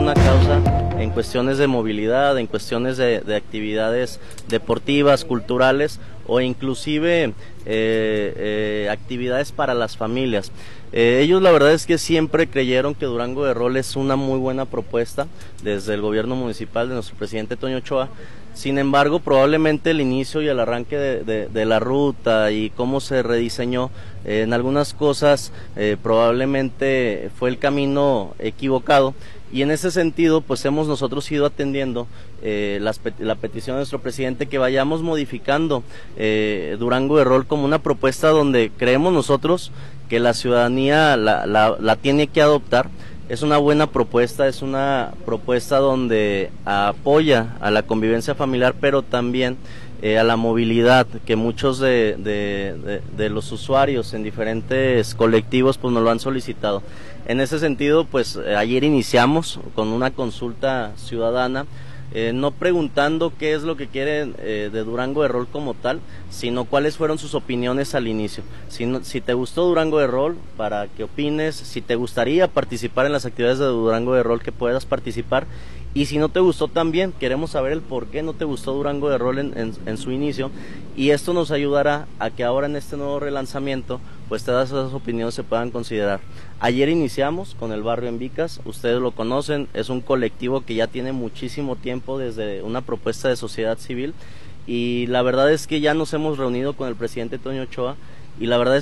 una causa en cuestiones de movilidad, en cuestiones de actividades deportivas, culturales o inclusive actividades para las familias. Ellos la verdad es que siempre creyeron que Durango de Rol es una muy buena propuesta desde el gobierno municipal de nuestro presidente Toño Ochoa. Sin embargo, probablemente el inicio y el arranque de la ruta y cómo se rediseñó en algunas cosas probablemente fue el camino equivocado, y en ese sentido pues hemos nosotros ido atendiendo la petición de nuestro presidente que vayamos modificando Durango de Rol como una propuesta donde creemos nosotros que la ciudadanía la tiene que adoptar. Es una buena propuesta, es una propuesta donde apoya a la convivencia familiar, pero también a la movilidad, que muchos de los usuarios en diferentes colectivos pues nos lo han solicitado. En ese sentido, pues ayer iniciamos con una consulta ciudadana, no preguntando qué es lo que quieren de Durango de Rol como tal, sino cuáles fueron sus opiniones al inicio. Si te gustó Durango de Rol, para que opines; si te gustaría participar en las actividades de Durango de Rol, que puedas participar; y si no te gustó también, queremos saber el por qué no te gustó Durango de Rol en su inicio, y esto nos ayudará a que ahora en este nuevo relanzamiento pues todas esas opiniones se puedan considerar. Ayer iniciamos con el barrio en Vicas, ustedes lo conocen, es un colectivo que ya tiene muchísimo tiempo desde una propuesta de sociedad civil, y la verdad es que ya nos hemos reunido con el presidente Toño Ochoa, y la verdad es